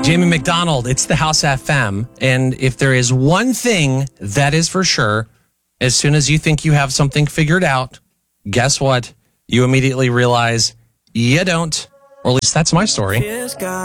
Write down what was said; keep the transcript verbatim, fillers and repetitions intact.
Jamie McDonald, it's the House F M. And if there is one thing that is for sure, as soon as you think you have something figured out, guess what? You immediately realize you don't. Or at least that's my story.